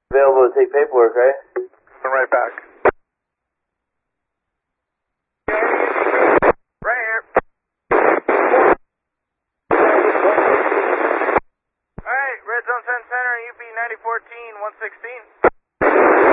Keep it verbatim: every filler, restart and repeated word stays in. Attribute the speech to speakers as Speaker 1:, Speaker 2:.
Speaker 1: Available to take paperwork, right?
Speaker 2: I'm right back. Right here. Alright, Red Zone ten Center, U P ninety fourteen, one sixteen.